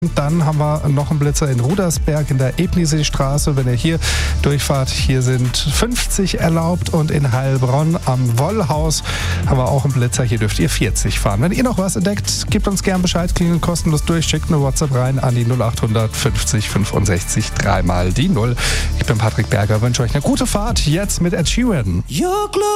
Dann haben wir noch einen Blitzer in Rudersberg in der Ebniseestraße. Wenn ihr hier durchfahrt, hier sind 50 erlaubt. Und in Heilbronn am Wollhaus haben wir auch einen Blitzer. Hier dürft ihr 40 fahren. Wenn ihr noch was entdeckt, gebt uns gern Bescheid, klingelt kostenlos durch, schickt eine WhatsApp rein an die 0800 50 65 3 mal die 0. Ich bin Patrick Berger, wünsche euch eine gute Fahrt jetzt mit Ed Sheeran.